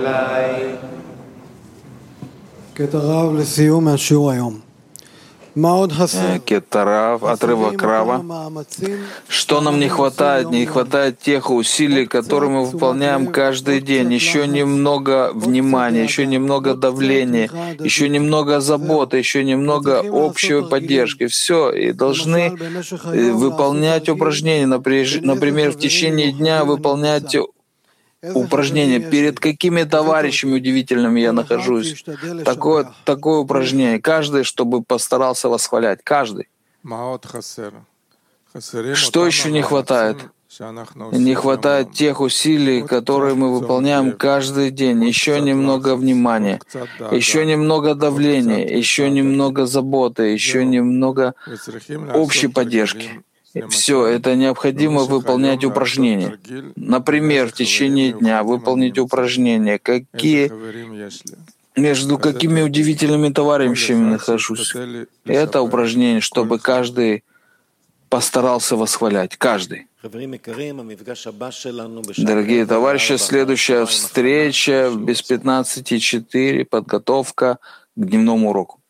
קטע רב לסיום מהשיעור היום. Кетарав, отрывок Рава. Что нам не хватает? Не хватает тех усилий, которые мы выполняем каждый день. Еще немного внимания, еще немного давления, еще немного заботы, еще немного общей поддержки. Все. И должны выполнять упражнения. Например, в течение дня выполнять упражнение. Перед какими товарищами удивительными я нахожусь. Такое упражнение. Каждый, чтобы постарался восхвалять. Каждый. Что еще не хватает? Не хватает тех усилий, которые мы выполняем каждый день. Еще немного внимания, еще немного давления, еще немного заботы, еще немного общей поддержки. Все это необходимо выполнять упражнения. Например, в течение дня выполнить упражнения. Между какими удивительными товарищами нахожусь. Это упражнение, чтобы каждый постарался восхвалять. Каждый. Дорогие товарищи, следующая встреча без 15:04, подготовка к дневному уроку.